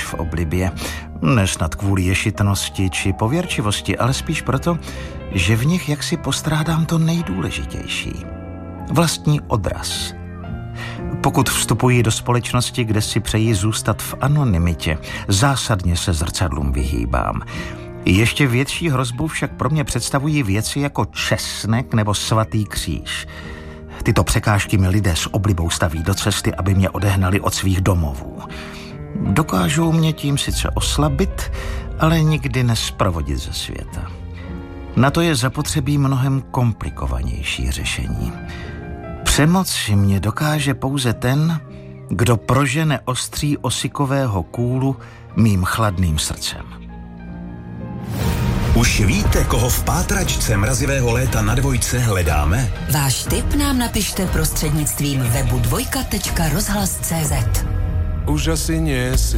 v oblibě. Nesnad kvůli ješitnosti či pověrčivosti, ale spíš proto, že v nich jaksi postrádám to nejdůležitější. Vlastní odraz. Pokud vstupuji do společnosti, kde si přeji zůstat v anonymitě, zásadně se zrcadlům vyhýbám. Ještě větší hrozbu však pro mě představují věci jako česnek nebo svatý kříž. Tyto překážky mi lidé s oblibou staví do cesty, aby mě odehnali od svých domovů. Dokážou mě tím sice oslabit, ale nikdy nesprovodit ze světa. Na to je zapotřebí mnohem komplikovanější řešení. Přemoci mě dokáže pouze ten, kdo prožene ostří osikového kůlu mým chladným srdcem. Už víte, koho v pátračce mrazivého léta na Dvojce hledáme? Váš tip nám napište prostřednictvím webu dvojka.rozhlas.cz. Už asi nie si